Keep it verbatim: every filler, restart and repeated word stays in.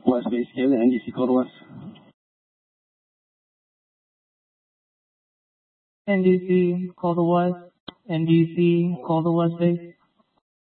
West base, Haley, N D C, call to West. N D C, call to West. N D C, call to West base.